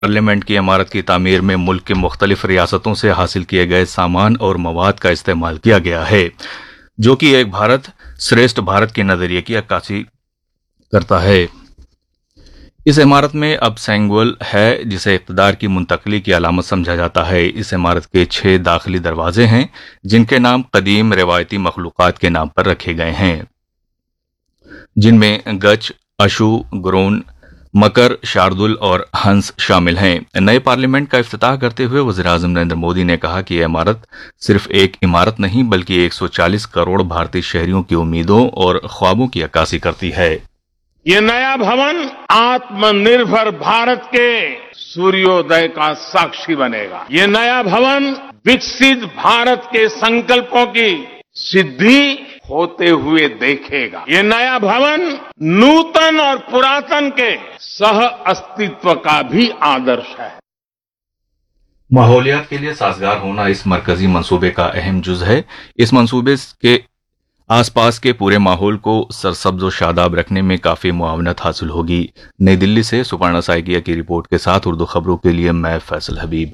Parliament की इमारत की तामीर में मुल्क के मुख्तलिफ रियासतों से हासिल किए गए सामान और मवाद का इस्तेमाल किया गया है, जो कि एक भारत श्रेष्ठ भारत के नजरिए की अक्कासी करता है। इस इमारत में अब सेंगुल है, जिसे इक़्तिदार की मुंतकली की अलामत समझा जाता है। इस इमारत के 6 दाखिली दरवाजे हैं, जिनके नाम कदीम रिवायती मखलूक़ात के नाम पर रखे गए हैं, जिनमें गच, अशु, गुरून, मकर, शार्दुल और हंस शामिल हैं। नए पार्लियामेंट का इफ्तिताह करते हुए वज़ीर-ए-आज़म नरेंद्र मोदी ने कहा कि यह इमारत सिर्फ एक इमारत नहीं बल्कि 140 करोड़ भारतीय शहरियों की उम्मीदों और ख्वाबों की अक्कासी करती है। ये नया भवन आत्मनिर्भर भारत के सूर्योदय का साक्षी बनेगा। ये नया भवन विकसित भारत के संकल्पों की सिद्धि होते हुए देखेगा। ये नया भवन नूतन और पुरातन के सह अस्तित्व का भी आदर्श है। माहौलियात के लिए साजगार होना इस मरकजी मंसूबे का अहम जुज है। इस मंसूबे के आसपास के पूरे माहौल को सरसब्ज और शादाब रखने में काफी मुआवनत हासिल होगी। नई दिल्ली से सुपर्णा साइकिया की रिपोर्ट के साथ उर्दू खबरों के लिए मैं फैसल हबीब।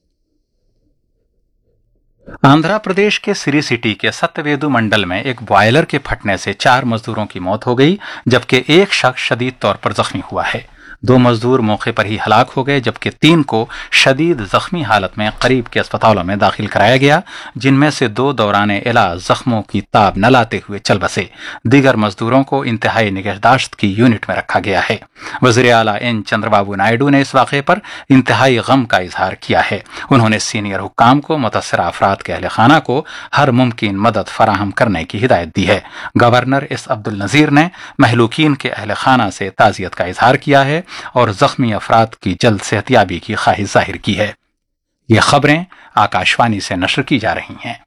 आंध्र प्रदेश के सिरी सिटी के सत्यवेदु मंडल में एक बॉयलर के फटने से 4 मजदूरों की मौत हो गई, जबकि एक शख्स शदीद तौर पर जख्मी हुआ है। 2 मजदूर मौके पर ही हलाक हो गए, जबकि 3 को शदीद जख्मी हालत में करीब के अस्पतालों में दाखिल कराया गया, जिनमें से 2 दौरान इलाज जख्मों की ताब न लाते हुए चल बसे। दीगर मजदूरों को इंतहाई निगहदाश्त की यूनिट में रखा गया है। वज़ीर आला एन चंद्रबाबू नायडू ने इस वाक़े पर इंतहाई गम का इजहार किया है। उन्होंने सीनियर हुक्काम को मुतअस्सिरा अफराद के अहले खाना को हर मुमकिन मदद फराहम करने की हिदायत दी है। गवर्नर एस अब्दुल नज़ीर ने महलूकीन के अहले खाना से ताज़ियत का इजहार किया है और जख्मी अफराद की जल्द सेहतियाबी की ख्वाहिश जाहिर की है। ये खबरें आकाशवाणी से नशर की जा रही हैं।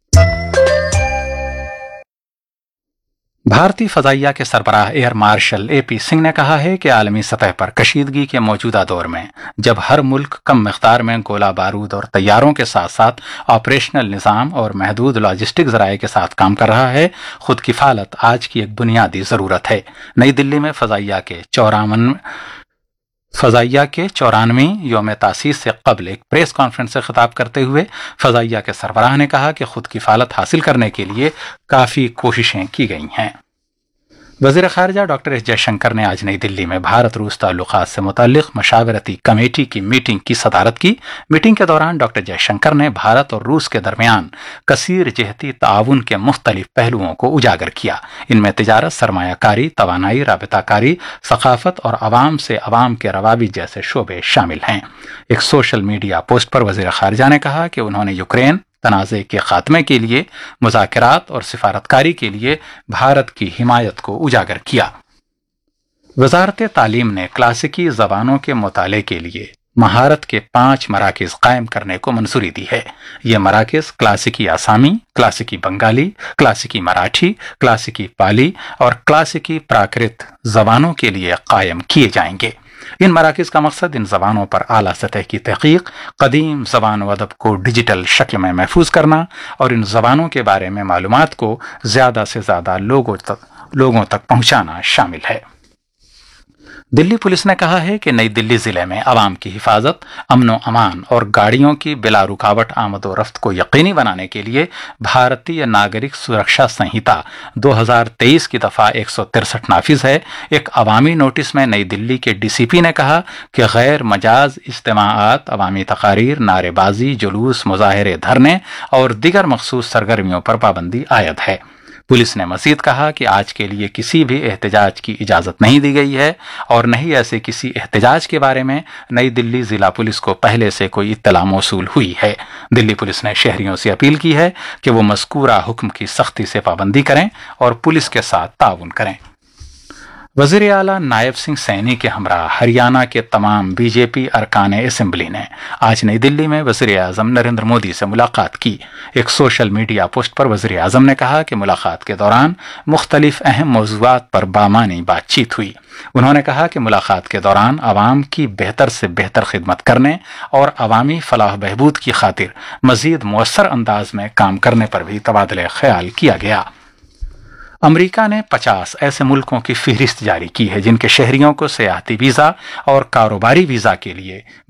भारतीय फजाइया के सरबराह एयर मार्शल AP सिंह ने कहा है कि आलमी सतह पर कशीदगी के मौजूदा दौर में, जब हर मुल्क कम मिक़दार में गोला बारूद और तैयारों के साथ साथ ऑपरेशनल निज़ाम और महदूद लॉजिस्टिक ज़राए के साथ काम कर रहा है, खुद किफ़ालत आज की एक बुनियादी ज़रूरत है। नई दिल्ली में फजाइया के 94वीं यौम तासीस से कबल एक प्रेस कॉन्फ्रेंस से खिताब करते हुए फजाइया के सरबराह ने कहा कि खुद किफालत हासिल करने के लिए काफ़ी कोशिशें की गई हैं। वज़ीर ख़ारिजा डॉक्टर एस जयशंकर ने आज नई दिल्ली में भारत रूस ताल्लुकात से मुतल्लिक़ मशावरती कमेटी की मीटिंग की सदारत की। मीटिंग के दौरान डॉक्टर जयशंकर ने भारत और रूस के दरमियान कसीर जहती ताउन के मुख्तलिफ पहलुओं को उजागर किया। इनमें तिजारत, सरमायाकारी, तवानाई, राबताकारी, सकाफत और अवाम से अवाम के रवाबित जैसे शोबे शामिल हैं। एक सोशल मीडिया पोस्ट पर वज़ीर ख़ारिजा ने कहा कि उन्होंने यूक्रेन तनाज़े के खात्मे के लिए मुज़ाकरात और सिफारतकारी के लिए भारत की हिमायत को उजागर किया। वज़ारत तालीम ने क्लासिकी ज़बानों के मुताले के लिए महारत के 5 मराकज़ कायम करने को मंजूरी दी है। ये मराकज़ क्लासिकी आसामी, क्लासिकी बंगाली, क्लासिकी मराठी, क्लासिकी पाली और क्लासिकी प्राकृत ज़बानों के लिए कायम किए जाएंगे। इन मराकज़ का मकसद इन ज़बानों पर आला सतह की तहक़ीक़, कदीम ज़बान व अदब को डिजिटल शक्ल में महफूज करना और इन ज़बानों के बारे में मालूमात को ज़्यादा से ज़्यादा लोगों तक पहुँचाना शामिल है। दिल्ली पुलिस ने कहा है कि नई दिल्ली जिले में अवाम की हिफाजत, अमनो अमान और गाड़ियों की बिला रुकावट आमदो रफ्त को यकीनी बनाने के लिए भारतीय नागरिक सुरक्षा संहिता 2023 की दफ़ा 163 नाफिज है। एक अवामी नोटिस में नई दिल्ली के DCP ने कहा कि गैर मजाज इज्तिमाआत, अवामी तकारीर, नारेबाजी, जुलूस, मुजाहरे, धरने और दीगर मखसूस सरगर्मियों पर पाबंदी आयद है। पुलिस ने मज़ीद कहा कि आज के लिए किसी भी एहतजाज की इजाज़त नहीं दी गई है और न ही ऐसे किसी एहतजाज के बारे में नई दिल्ली ज़िला पुलिस को पहले से कोई इत्तला मौसूल हुई है। दिल्ली पुलिस ने शहरियों से अपील की है कि वो मज़कूरा हुक्म की सख्ती से पाबंदी करें और पुलिस के साथ ताउन करें। वज़ीर आला नायब सिंह सैनी के हमरा हरियाणा के तमाम BJP अरकान असम्बली ने आज नई दिल्ली में वज़ीर आज़म नरेंद्र मोदी से मुलाकात की। एक सोशल मीडिया पोस्ट पर वज़ीर आज़म ने कहा कि मुलाकात के दौरान मुख्तलिफ अहम मौज़ूआत पर बामानी बातचीत हुई। उन्होंने कहा कि मुलाकात के दौरान आवाम की बेहतर से बेहतर खिदमत करने और अवामी फलाह बहबूद की खातिर मज़ीद मुअस्सर अंदाज में काम करने पर भी तबादले ख्याल किया गया। अमेरिका ने 50 ऐसे मुल्कों की फहरिस्त जारी की है जिनके शहरियों को सियाहती वीज़ा और कारोबारी वीज़ा के लिए